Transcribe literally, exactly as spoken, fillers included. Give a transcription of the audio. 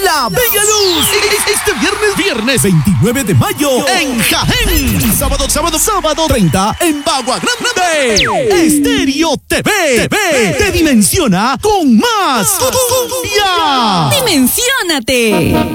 La Bella Luz. Este viernes, viernes veintinueve de mayo en Jaén. Y sábado, sábado, sábado treinta en Bagua Grande. Estéreo T V. T V te dimensiona con más cumbia. ¡Dimensiónate!